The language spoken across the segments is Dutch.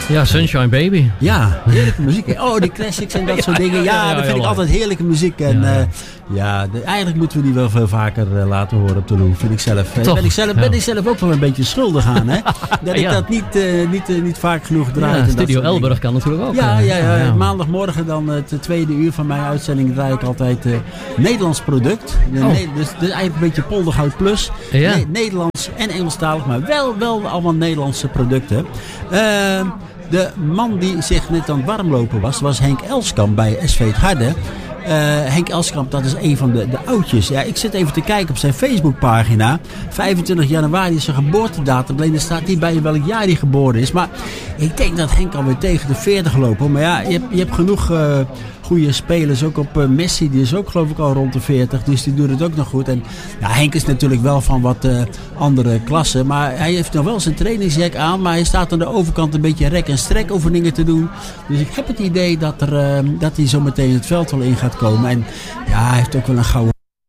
Ja, Sunshine Baby. Ja, heerlijke muziek. Oh, die classics en dat soort dingen. Ja, dat vind ik altijd heerlijke muziek. En eigenlijk moeten we die wel veel vaker laten horen op de Lou, vind ik zelf. Ben ik zelf ook wel een beetje schuldig aan, hè? Dat ik dat niet vaak genoeg draai. Ja, Studio Elburg kan natuurlijk ook. Ja. Maandagmorgen dan het tweede uur van mijn uitzending draai ik altijd Nederlands product. Dus eigenlijk een beetje Polderhout Plus. Ja. Nederlands en Engelstalig, maar wel allemaal Nederlandse producten. De man die zich net aan het warmlopen was Henk Elskamp bij SV Het Harde. Henk Elskamp, dat is een van de oudjes. Ja, ik zit even te kijken op zijn Facebookpagina. 25 januari is zijn geboortedatum. Alleen er staat niet bij welk jaar hij geboren is. Maar ik denk dat Henk alweer tegen de 40 lopen. Maar ja, je hebt genoeg goede spelers. Ook op Messi, die is ook geloof ik al rond de 40. Dus die doet het ook nog goed. En ja, Henk is natuurlijk wel van wat andere klassen. Maar hij heeft nog wel zijn trainingsjack aan. Maar hij staat aan de overkant een beetje rek- en strek-oefeningen te doen. Dus ik heb het idee dat hij zo meteen het veld wel in gaat komen. En ja, hij heeft ook wel een gouden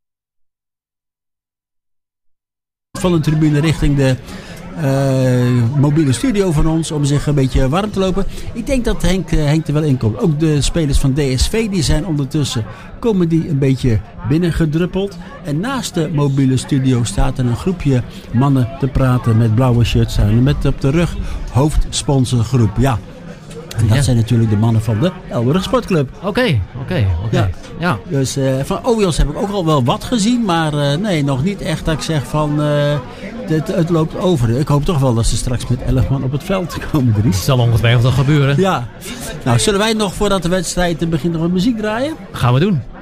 van de tribune richting de mobiele studio van ons om zich een beetje warm te lopen. Ik denk dat Henk er wel in komt. Ook de spelers van DSV die zijn ondertussen een beetje binnengedruppeld. En naast de mobiele studio staat er een groepje mannen te praten met blauwe shirts aan. Met op de rug hoofdsponsorgroep. Ja. En dat zijn natuurlijk de mannen van de Elburg Sportclub. Oké. Ja. Dus van Owios heb ik ook al wel wat gezien. Maar nee, nog niet echt dat ik zeg van het loopt over. Ik hoop toch wel dat ze straks met 11 man op het veld komen, Dries. Dat zal ongetwijfeld nog gebeuren. Ja. Nou, zullen wij nog voordat de wedstrijd begint nog wat muziek draaien? Gaan we doen.